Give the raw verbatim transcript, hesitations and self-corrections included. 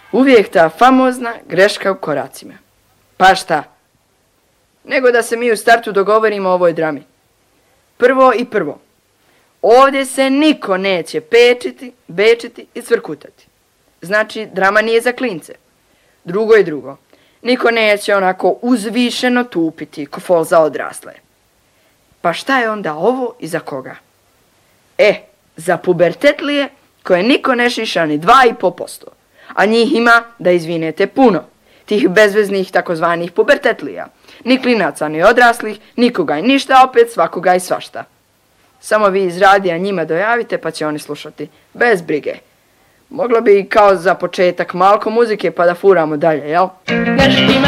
Uvijek ta famozna greška u koracima. Pa šta? Nego da se mi u startu dogovorimo o ovoj drami. Prvo i prvo. Ovdje se niko neće pečiti, bečiti i cvrkutati. Znači, drama nije za klince. Drugo i drugo. Niko neće onako uzvišeno tupiti ko fol za odrasle. Pa šta je onda ovo i za koga? E, za pubertetlije koje niko ne šiša ni dva i po posto. A njih ima, da izvinete, puno. Tih bezveznih takozvanih pubertetlija. Ni klinaca, ni odraslih, nikoga i ništa, opet svakoga i svašta. Samo vi iz radija njima dojavite pa će oni slušati. Bez brige. Moglo bi kao za početak malko muzike pa da furamo dalje, jel? Greškima